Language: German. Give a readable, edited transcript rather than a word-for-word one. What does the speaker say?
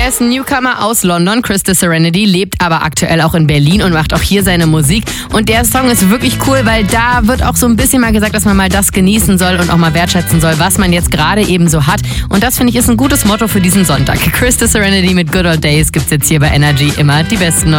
Er ist ein Newcomer aus London, Chris the Serenity, lebt aber aktuell auch in Berlin und macht auch hier seine Musik. Und der Song ist wirklich cool, weil da wird auch so ein bisschen mal gesagt, dass man mal das genießen soll und auch mal wertschätzen soll, was man jetzt gerade eben so hat. Und das, finde ich, ist ein gutes Motto für diesen Sonntag. Chris the Serenity mit Good Old Days gibt's jetzt hier bei Energy immer die besten